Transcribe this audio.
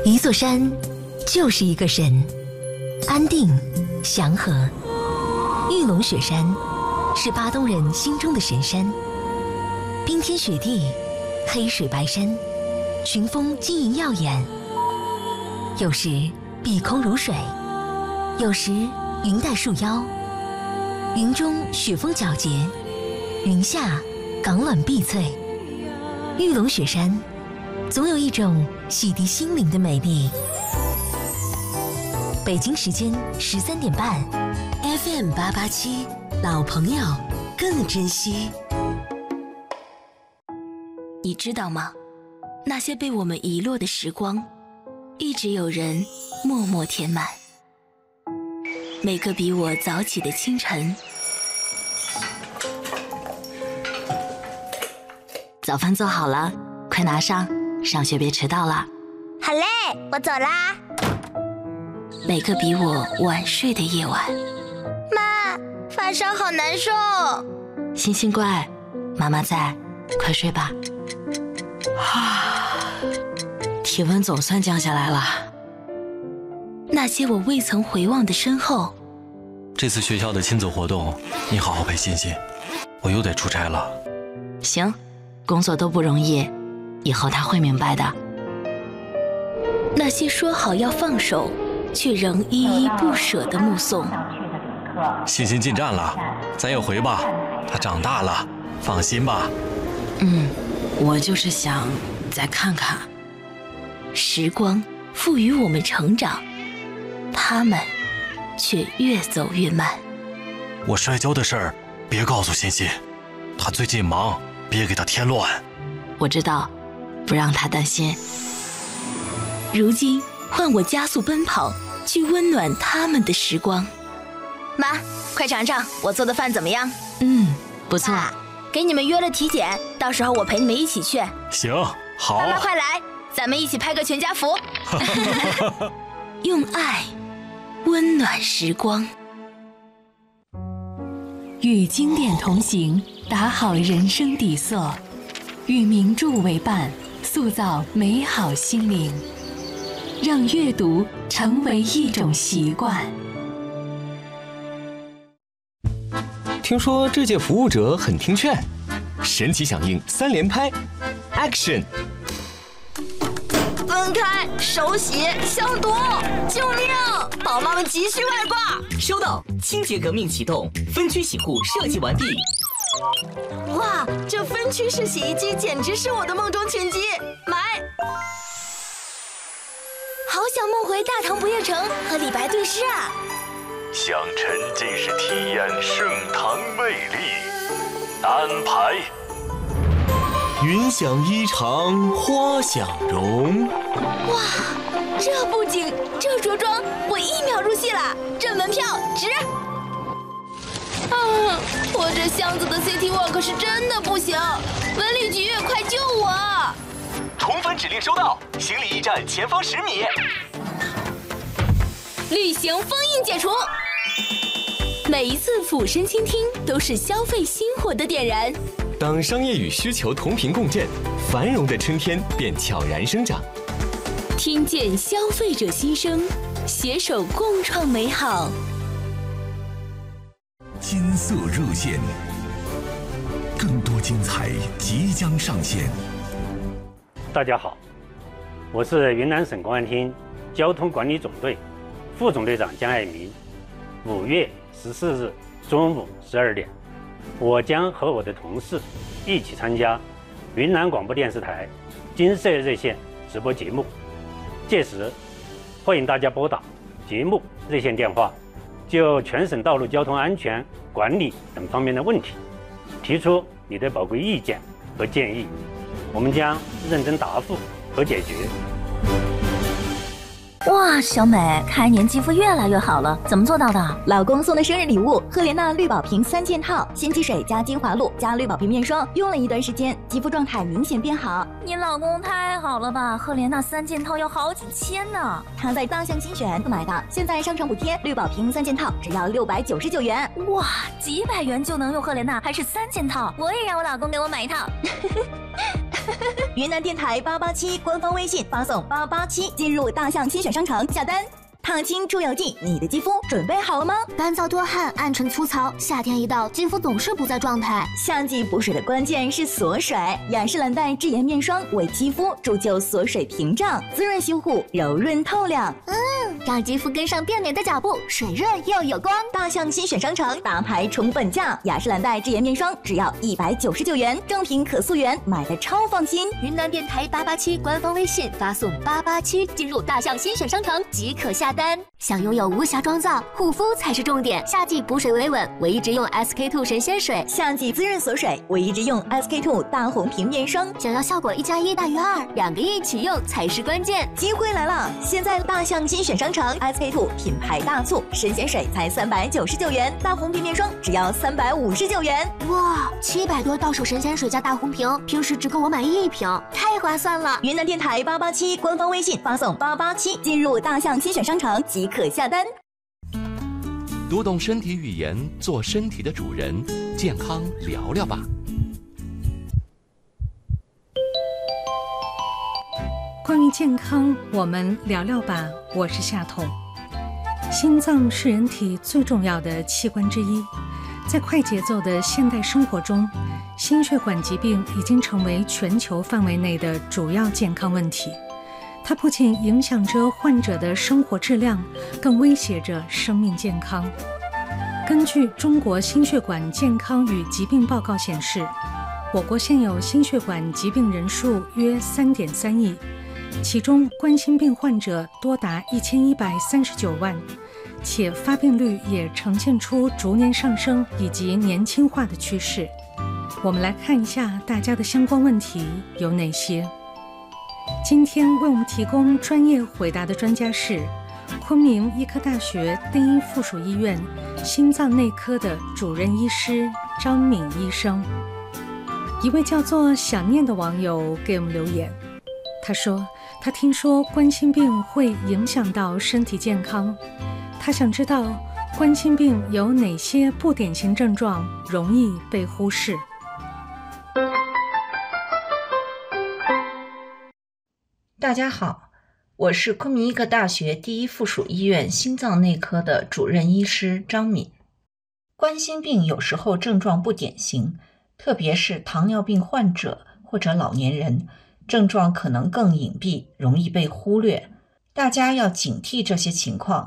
一座山就是一个神，安定、祥和。玉龙雪山是巴东人心中的神山，冰天雪地，黑水白山，群峰晶莹耀眼。有时碧空如水，有时云带束腰，云中雪峰皎洁，云下港卵碧翠。玉龙雪山总有一种洗涤心灵的美丽。北京时间13点半 ，FM 887，老朋友更珍惜。 你知道吗？那些被我们遗落的时光，一直有人默默填满。每个比我早起的清晨，早饭做好了，快拿上，上学别迟到了。 好嘞，我走啦。 每个比我晚睡的夜晚， 妈，发烧好难受。 星星乖，妈妈在，快睡吧。体温总算降下来了。那些我未曾回望的身后。 这次学校的亲子活动，你好好陪欣欣，我又得出差了。 行，工作都不容易，以后他会明白的。那些说好要放手，却仍依依不舍的目送。 欣欣进站了，咱也回吧，她长大了，放心吧。 我就是想再看看。时光赋予我们成长，他们却越走越慢。 我摔跤的事儿别告诉欣欣，她最近忙，别给她添乱。 我知道，不让她担心。如今换我加速奔跑，去温暖他们的时光。 妈，快尝尝我做的饭怎么样？ 不错。 给你们约了体检，到时候我陪你们一起去。 行，好。 妈妈快来，咱们一起拍个全家福。 用爱温暖时光， 与经典同行，打好人生底色；与名著为伴，塑造美好心灵。让阅读成为一种习惯。 听说这届服务者很听劝，神奇响应3连拍 ，Action！ 分开，手洗，消毒，救命！宝妈们急需外挂。 收到，清洁革命启动，分区洗护设计完毕。 哇，这分区式洗衣机简直是我的梦中情机，买！好想梦回大唐不夜城和李白对诗啊！ 想沉浸式体验盛唐魅力，安排。 云想衣裳花想容。 哇，这布景，这着装，我1秒入戏了，这门票值！我这箱子的 City Walk 是真的不行，文旅局快救我！ 重返指令收到，行李驿站前方10米。 旅行封印解除。 每一次俯身倾听，都是消费心火的点燃。 当商业与需求同频共振，繁荣的春天便悄然生长。 听见消费者心声，携手共创美好。 金色热线，更多精彩即将上线。 大家好，我是云南省公安厅交通管理总队副总队长江爱民。5月14日中午12点，我将和我的同事一起参加云南广播电视台金色热线直播节目。届时，欢迎大家拨打节目热线电话，就全省道路交通安全管理等方面的问题，提出你的宝贵意见和建议，我们将认真答复和解决。 哇，小美，开年肌肤越来越好了，怎么做到的？老公送的生日礼物，赫莲娜绿宝瓶3件套，鲜肌水加精华露加绿宝瓶面霜，用了一段时间，肌肤状态明显变好。你老公太好了吧？赫莲娜3件套要好几千呢。他在大象精选买的，现在商城补贴，绿宝瓶3件套只要699元。哇，几百元就能用赫莲娜，还是3件套？我也让我老公给我买一套。 云南电台887官方微信发送887进入大象精选商城下单。烫青助油剂，你的肌肤准备好了吗？ 干燥多汗、暗沉粗糙，夏天一到，肌肤总是不在状态。 夏季补水的关键是锁水，雅诗兰黛智妍面霜为肌肤铸就锁水屏障，滋润修护，柔润透亮。 让肌肤跟上变美的脚步，水润又有光。 大象精选商城大牌重本价，雅诗兰黛智妍面霜只要199元，正品可溯源，买的超放心。 云南电台887官方微信发送887进入大象精选商城即可下单。想拥有无瑕妆造，护肤才是重点。夏季补水维稳，唯一直用 SK2 神仙水； 夏季滋润锁水，唯一直用 SK2 大红瓶面霜。 想要效果1+1大于2，两个一起用才是关键。 机会来了！现在大象精选商城 SK2 品牌大促，神仙水才399元，大红瓶面霜只要359元。 哇，700多到手神仙水加大红瓶，平时只够我买1瓶，太划算了！ 云南电台887官方微信发送887进入大象精选商城即可下单。 读懂身体语言，做身体的主人，健康聊聊吧。 关于健康，我们聊聊吧。我是夏彤。心脏是人体最重要的器官之一，在快节奏的现代生活中，心血管疾病已经成为全球范围内的主要健康问题。它不仅影响着患者的生活质量，更威胁着生命健康。根据中国心血管健康与疾病报告显示，我国现有心血管疾病人数约3.3亿，其中冠心病患者多达1139万，且发病率也呈现出逐年上升以及年轻化的趋势。我们来看一下大家的相关问题有哪些。今天为我们提供专业回答的专家是昆明医科大学第一附属医院心脏内科的主任医师张敏医生。一位叫做想念的网友给我们留言，他说他听说冠心病会影响到身体健康，他想知道冠心病有哪些不典型症状容易被忽视。 大家好，我是昆明医科大学第一附属医院心脏内科的主任医师张敏。冠心病有时候症状不典型，特别是糖尿病患者或者老年人，症状可能更隐蔽，容易被忽略。大家要警惕这些情况，